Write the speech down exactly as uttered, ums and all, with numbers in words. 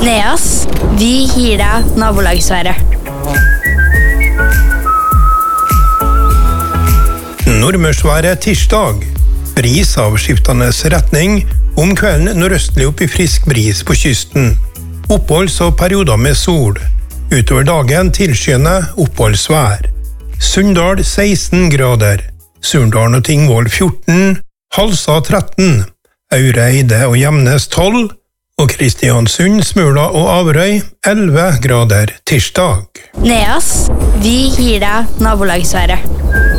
Neas, vi gir deg nabolagsværet. Nordmørsværet tirsdag. Bris av skiftende retning, om kvelden nordøstlig opp i frisk bris på kysten. Oppholds- og perioder med sol. Utover dagen tilskyende oppholdsvær. Sunndal seksten grader. Surndalen og Tingvoll fjorten. Halsa tretten. Aureide og Gjemnes tolv. Og Kristiansund, Smøla og Averøy elleve grader tirsdag. Neas, vi gir deg nabolagsværet.